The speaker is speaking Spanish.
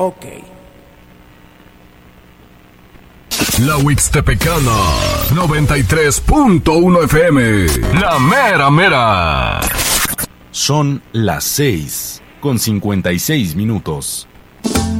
Ok. La Huixtepecana 93.1 FM. La mera mera. Son las 6:56.